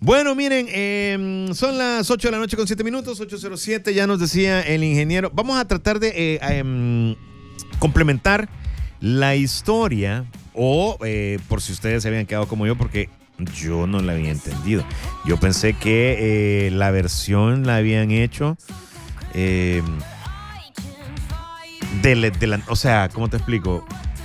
Bueno, miren, son las 8 de la noche con 7 minutos, 8:07, ya nos decía el ingeniero. Vamos a tratar de complementar la historia o por si ustedes se habían quedado como yo, porque yo no la había entendido. Yo pensé que la versión la habían hecho o sea, ¿cómo te explico?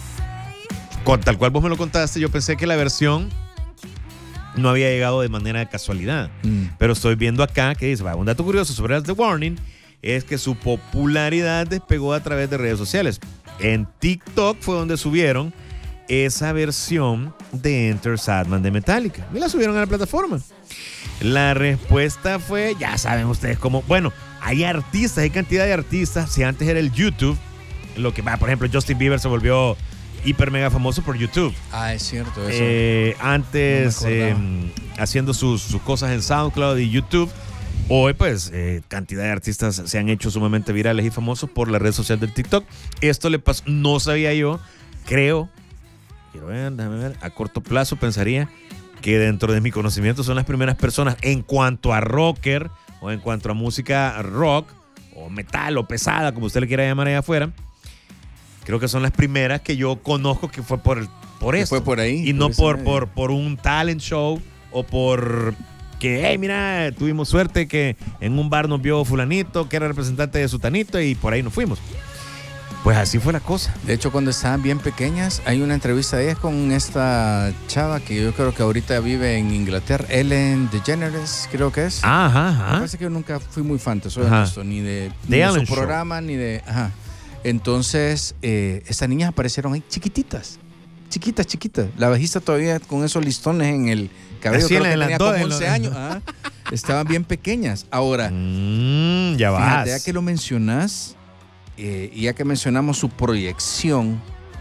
Tal cual vos me lo contaste, yo pensé que la versión no había llegado de manera de casualidad. Pero estoy viendo acá que dice, un dato curioso sobre The Warning es que su popularidad despegó a través de redes sociales. En TikTok fue donde subieron esa versión de Enter Sandman de Metallica y la subieron a la plataforma. La respuesta fue, ya saben ustedes cómo, bueno, hay artistas, hay cantidad de artistas. Si antes era el YouTube, lo que va, por ejemplo, Justin Bieber se volvió hiper mega famoso por YouTube. Ah, es cierto eso. Antes haciendo sus cosas en SoundCloud y YouTube. Hoy pues cantidad de artistas se han hecho sumamente virales y famosos por la red social del TikTok. Esto le pasó, no sabía yo, quiero ver, déjame ver, a corto plazo pensaría que dentro de mi conocimiento son las primeras personas en cuanto a rocker o en cuanto a música rock o metal o pesada, como usted le quiera llamar allá afuera. Creo que son las primeras que yo conozco que fue por eso. Fue por ahí. Y no por un talent show o por que, hey, mira, tuvimos suerte que en un bar nos vio fulanito, que era representante de sutanito y por ahí nos fuimos. Pues así fue la cosa. De hecho, cuando estaban bien pequeñas, hay una entrevista de ellas con esta chava que yo creo que ahorita vive en Inglaterra, Ellen DeGeneres, creo que es. Ajá. Me parece que yo nunca fui muy fan, te soy honesto, ni de su programa, ni de... Ajá. Entonces, estas niñas aparecieron ahí chiquititas. La bajista todavía con esos listones en el cabello, creo que tenía como 11 años. Estaban bien pequeñas. Ahora, ya vas. Fíjate, ya que lo mencionás, y ya que mencionamos su proyección,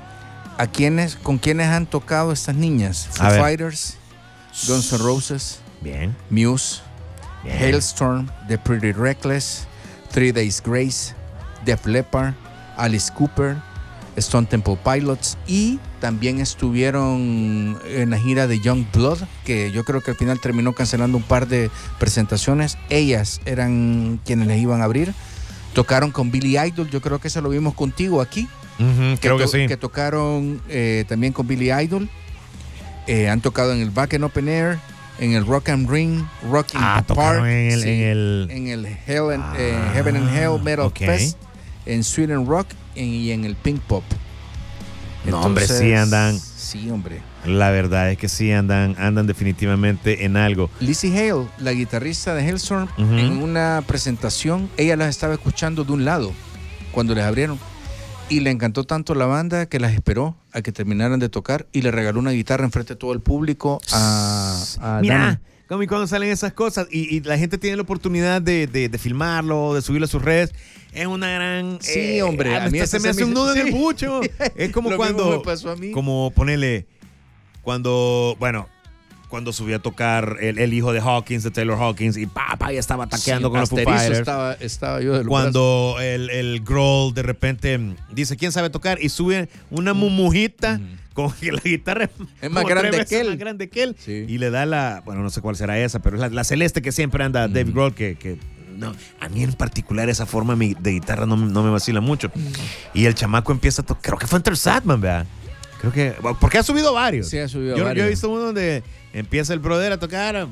¿con quiénes han tocado estas niñas? Foo Fighters, Guns N' Roses, bien. Muse, bien. Hailstorm, The Pretty Reckless, 3 Days Grace, Def Leppard, Alice Cooper, Stone Temple Pilots, y también estuvieron en la gira de Young Blood, que yo creo que al final terminó cancelando un par de presentaciones. Ellas eran quienes les iban a abrir. Tocaron con Billy Idol, yo creo que eso lo vimos contigo aquí. Creo que sí. Que tocaron también con Billy Idol. Han tocado en el Back and Open Air, en el Rock and Ring, Rock in the Park, en el Heaven and Hell Metal Fest, en Sweden Rock y en el Pink Pop. No, hombre, sí andan. Sí, hombre. La verdad es que sí andan definitivamente en algo. Lizzie Hale, la guitarrista de Hailstorm, en una presentación, ella las estaba escuchando de un lado cuando les abrieron. Y le encantó tanto la banda que las esperó a que terminaran de tocar y le regaló una guitarra enfrente de todo el público a Mira, como y cuando salen esas cosas y la gente tiene la oportunidad de filmarlo, de subirlo a sus redes, es una gran... Sí, hombre. A mí se me hace un nudo en el bucho. Es como cuando... me pasó a mí. Como ponele... Cuando subió a tocar el hijo de Hawkins, de Taylor Hawkins, y ya estaba taqueando con los Foo Fighters. Estaba yo del Cuando el Grohl de repente dice, ¿quién sabe tocar? Y sube una mumujita con que la guitarra es más grande que él. Sí. Y le da no sé cuál será esa, pero es la celeste que siempre anda Dave Grohl, que no, a mí en particular esa forma de guitarra no me vacila mucho. Y el chamaco empieza a tocar, creo que fue Enter Sandman, ¿verdad? Creo que, porque ha subido varios. Sí, ha subido varios. Yo he visto uno donde empieza el brother a tocar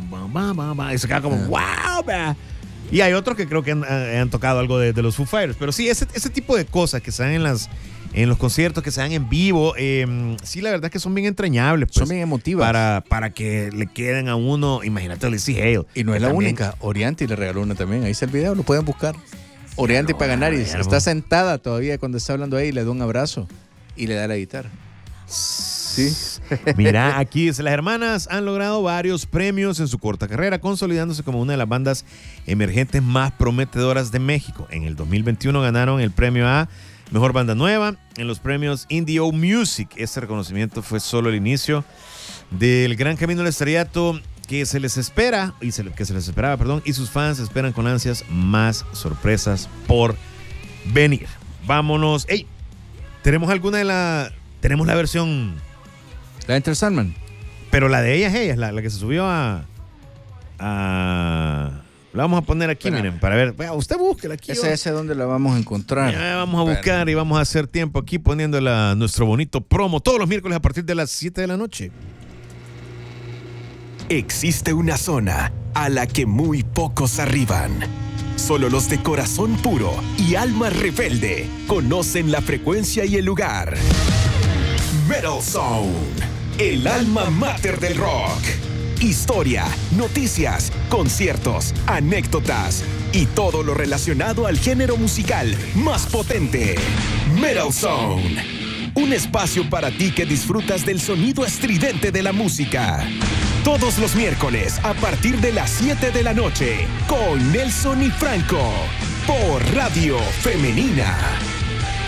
y se queda como wow, man. Y hay otros que creo que han tocado algo de los Foo Fighters. Pero sí, ese tipo de cosas que se dan en los conciertos, que se dan en vivo, sí, la verdad es que son bien entrañables. Pues, son bien emotivas. Para que le queden a uno, imagínate a Lizzie Hale. Y no es la única. Orianti le regaló una también. Ahí está el video, lo pueden buscar. Orianti Paganaris está sentada todavía cuando está hablando ahí, le da un abrazo y le da la guitarra. Sí. Mira, aquí dice, las hermanas han logrado varios premios en su corta carrera, consolidándose como una de las bandas emergentes más prometedoras de México. En el 2021 ganaron el premio a Mejor Banda Nueva en los premios Indie Music. Este reconocimiento fue solo el inicio del gran camino del estrellato que se les esperaba, y sus fans esperan con ansias más sorpresas por venir. Vámonos. ¡Ey! ¿Tenemos tenemos la versión... La Enter Sandman? Pero la de ella es la que se subió a La vamos a poner aquí, miren, para ver. Usted búsquela aquí. Ese dónde la vamos a encontrar. Ya vamos a buscar y vamos a hacer tiempo aquí poniéndola nuestro bonito promo todos los miércoles a partir de las 7 de la noche. Existe una zona a la que muy pocos arriban. Solo los de corazón puro y alma rebelde conocen la frecuencia y el lugar. Metal Zone, el alma mater del rock. Historia, noticias, conciertos, anécdotas y todo lo relacionado al género musical más potente. Metal Zone, un espacio para ti que disfrutas del sonido estridente de la música. Todos los miércoles a partir de las 7 de la noche con Nelson y Franco por Radio Femenina.